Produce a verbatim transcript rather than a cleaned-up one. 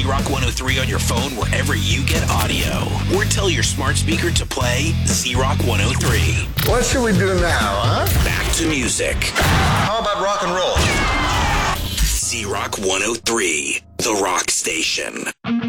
Z-Rock one oh three on your phone wherever you get audio. Or tell your smart speaker to play Z-Rock one oh three. What should we do now, huh? Back to music. How about rock and roll? Z-Rock one oh three, the rock station.